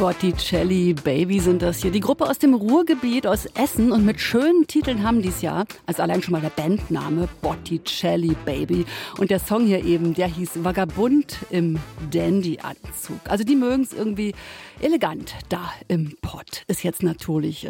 Botticelli Baby sind das hier. Die Gruppe aus dem Ruhrgebiet, aus Essen, und mit schönen Titeln haben dies Jahr, also allein schon mal der Bandname Botticelli Baby. Und der Song hier eben, der hieß Vagabund im Dandy-Anzug. Also die mögen es irgendwie elegant da im Pott. Ist jetzt natürlich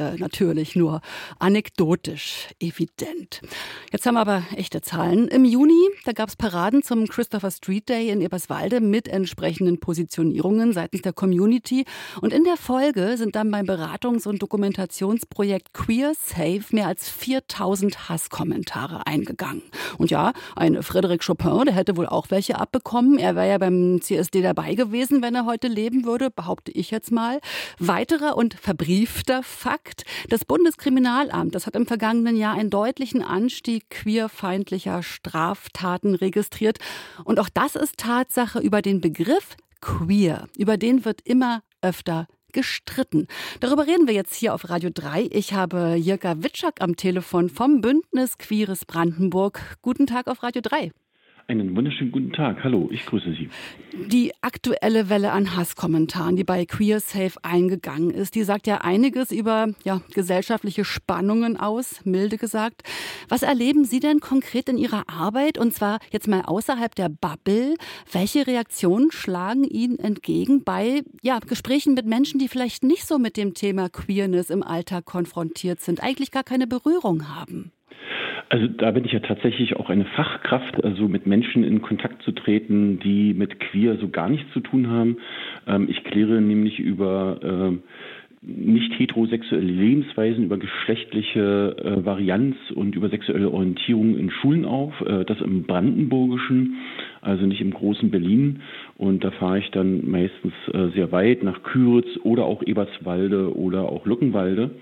nur anekdotisch evident. Jetzt haben wir aber echte Zahlen. Im Juni, da gab es Paraden zum Christopher Street Day in Eberswalde mit entsprechenden Positionierungen seitens der Community. Und in der Folge sind dann beim Beratungs- und Dokumentationsprojekt Queer Safe mehr als 4000 Hasskommentare eingegangen. Und ja, ein Frédéric Chopin, der hätte wohl auch welche abbekommen. Er wäre ja beim CSD dabei gewesen, wenn er heute leben würde, behaupte ich jetzt mal. Weiterer und verbriefter Fakt: Das Bundeskriminalamt, das hat im vergangenen Jahr einen deutlichen Anstieg queerfeindlicher Straftaten registriert. Und auch das ist Tatsache. Über den Begriff queer, über den wird immer öfter gestritten. Darüber reden wir jetzt hier auf Radio 3. Ich habe Jirka Witschak am Telefon vom Bündnis Queeres Brandenburg. Guten Tag auf Radio 3. Einen wunderschönen guten Tag. Hallo, ich grüße Sie. Die aktuelle Welle an Hasskommentaren, die bei Queer Safe eingegangen ist, die sagt ja einiges über gesellschaftliche Spannungen aus, milde gesagt. Was erleben Sie denn konkret in Ihrer Arbeit, und zwar jetzt mal außerhalb der Bubble? Welche Reaktionen schlagen Ihnen entgegen bei Gesprächen mit Menschen, die vielleicht nicht so mit dem Thema Queerness im Alltag konfrontiert sind, eigentlich gar keine Berührung haben? Also da bin ich ja tatsächlich auch eine Fachkraft, also mit Menschen in Kontakt zu treten, die mit Queer so gar nichts zu tun haben. Ich kläre nämlich über nicht heterosexuelle Lebensweisen, über geschlechtliche Varianz und über sexuelle Orientierung in Schulen auf. Das im Brandenburgischen, also nicht im großen Berlin. Und da fahre ich dann meistens sehr weit nach Küritz oder auch Eberswalde oder auch Luckenwalde.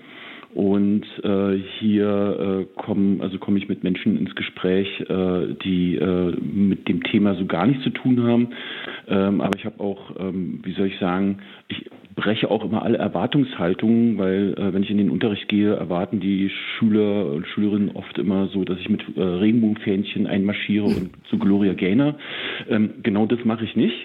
Und hier komme ich mit Menschen ins Gespräch, die mit dem Thema so gar nichts zu tun haben. Aber ich habe auch, ich breche auch immer alle Erwartungshaltungen, weil wenn ich in den Unterricht gehe, erwarten die Schüler und Schülerinnen oft immer so, dass ich mit Regenbogenfähnchen einmarschiere und zu Gloria Gaynor. Genau das mache ich nicht.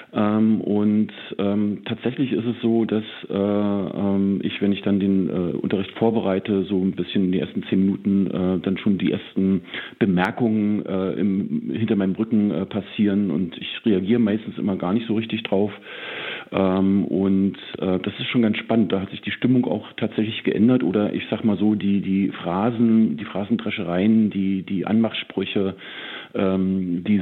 Tatsächlich ist es so, dass wenn ich dann den Unterricht vorbereite, so ein bisschen in den ersten 10 Minuten dann schon die ersten Bemerkungen hinter meinem Rücken passieren, und ich reagiere meistens immer gar nicht so richtig drauf. Das ist schon ganz spannend. Da hat sich die Stimmung auch tatsächlich geändert, oder ich sag mal so, die Phrasendreschereien, die Anmachsprüche, die